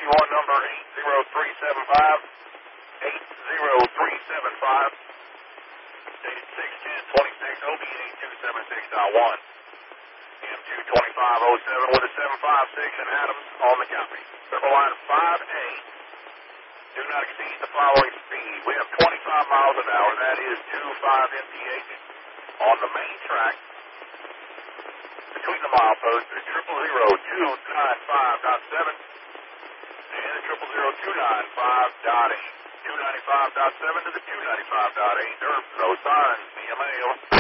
one number 80375. 80375. Dated 6/10/26, OB 8276.1. M22507 with a 756 in Adams on the copy. Circle line 5A. Do not exceed the following speed. We have 25 miles an hour. That is 25 mph on the main track between the mileposts. There's 0000295.7 and 0000295.8. 295.7 to the 295.8. There's no signs. CMA.